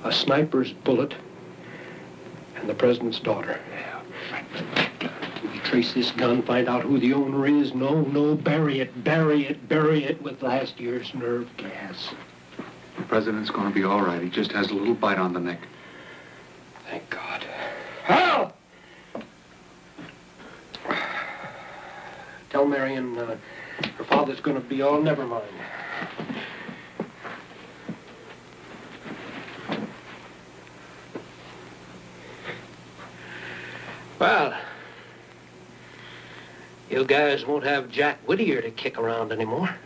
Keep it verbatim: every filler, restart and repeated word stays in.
a sniper's bullet, and the president's daughter. We trace this gun, find out who the owner is. No, no, bury it, bury it, bury it with last year's nerve gas. The president's going to be all right. He just has a little bite on the neck. Thank God. Hal! Tell Marion uh, her father's going to be all, never mind. Well, you guys won't have Jack Whittier to kick around anymore.